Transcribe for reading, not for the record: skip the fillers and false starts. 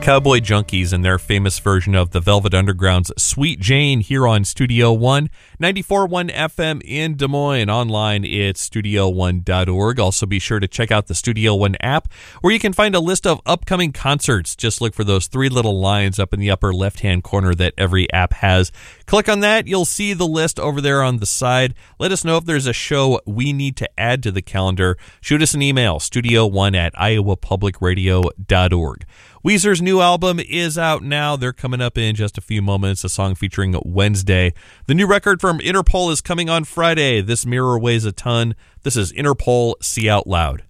Cowboy Junkies and their famous version of the Velvet Underground's Sweet Jane here on Studio One, 94.1 FM in Des Moines. Online, it's studio1.org. Also, be sure to check out the Studio One app, where you can find a list of upcoming concerts. Just look for those three little lines up in the upper left-hand corner that every app has. Click on that. You'll see the list over there on the side. Let us know if there's a show we need to add to the calendar. Shoot us an email, studio1@iowapublicradio.org. Weezer's new album is out now. They're coming up in just a few moments, a song featuring Wednesday. The new record from Interpol is coming on Friday. This Mirror Weighs a Ton. This is Interpol, See Out Loud.